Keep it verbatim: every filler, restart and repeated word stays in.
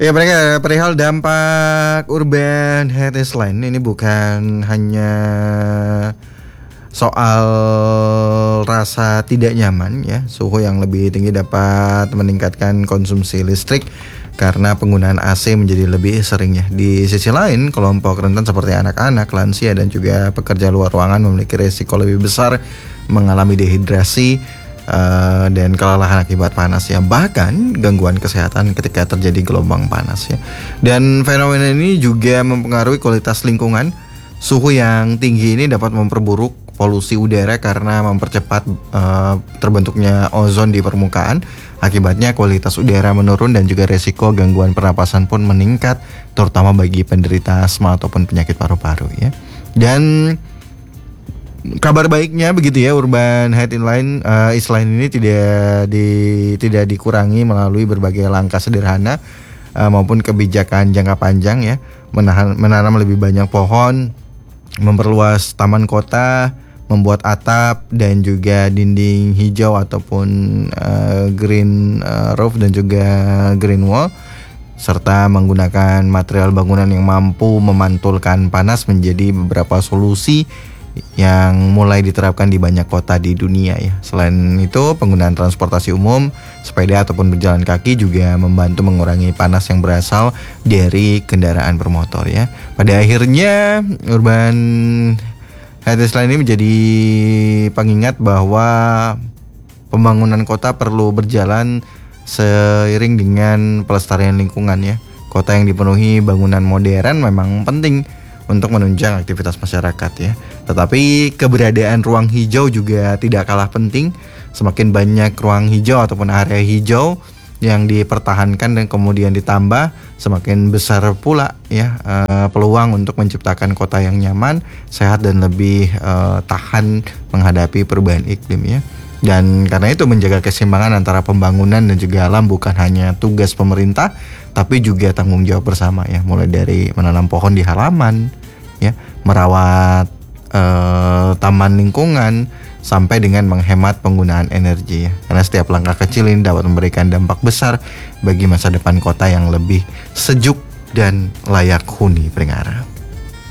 Ya, mereka perihal dampak urban heritage line ini bukan hanya soal rasa tidak nyaman ya. Suhu yang lebih tinggi dapat meningkatkan konsumsi listrik karena penggunaan A C menjadi lebih sering ya. Di sisi lain, kelompok rentan seperti anak-anak, lansia dan juga pekerja luar ruangan memiliki risiko lebih besar mengalami dehidrasi Uh, dan kelelahan akibat panas ya, bahkan gangguan kesehatan ketika terjadi gelombang panas ya. Dan fenomena ini juga mempengaruhi kualitas lingkungan. Suhu yang tinggi ini dapat memperburuk polusi udara karena mempercepat uh, terbentuknya ozon di permukaan. Akibatnya kualitas udara menurun dan juga resiko gangguan pernapasan pun meningkat, terutama bagi penderita asma ataupun penyakit paru-paru ya. Dan kabar baiknya begitu ya, urban heritage line uh, line ini tidak di tidak dikurangi melalui berbagai langkah sederhana uh, maupun kebijakan jangka panjang ya. Menahan, menanam lebih banyak pohon, memperluas taman kota, membuat atap dan juga dinding hijau ataupun uh, green uh, roof dan juga green wall, serta menggunakan material bangunan yang mampu memantulkan panas menjadi beberapa solusi yang mulai diterapkan di banyak kota di dunia ya. Selain itu, penggunaan transportasi umum, sepeda ataupun berjalan kaki juga membantu mengurangi panas yang berasal dari kendaraan bermotor ya. Pada akhirnya, urban heritage line ini menjadi pengingat bahwa pembangunan kota perlu berjalan seiring dengan pelestarian lingkungan ya. Kota yang dipenuhi bangunan modern memang penting untuk menunjang aktivitas masyarakat ya. Tetapi keberadaan ruang hijau juga tidak kalah penting. Semakin banyak ruang hijau ataupun area hijau yang dipertahankan dan kemudian ditambah, semakin besar pula ya uh, peluang untuk menciptakan kota yang nyaman, sehat dan lebih uh, tahan menghadapi perubahan iklim ya. Dan karena itu menjaga keseimbangan antara pembangunan dan juga alam bukan hanya tugas pemerintah, tapi juga tanggung jawab bersama ya. Mulai dari menanam pohon di halaman ya, merawat eh, taman lingkungan, sampai dengan menghemat penggunaan energi ya. Karena setiap langkah kecil ini dapat memberikan dampak besar bagi masa depan kota yang lebih sejuk dan layak huni Pringara.